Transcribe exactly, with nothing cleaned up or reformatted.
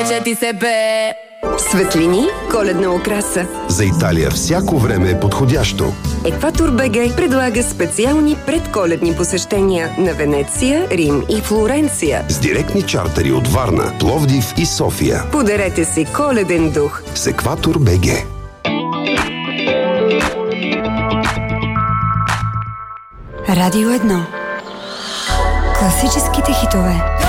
че ти се бе. Светлини, коледна украса. За Италия всяко време е подходящо. Екватор БГ предлага специални предколедни посещения на Венеция, Рим и Флоренция. С директни чартери от Варна, Пловдив и София. Подарете си коледен дух с Екватор БГ. Радио едно. Класическите хитове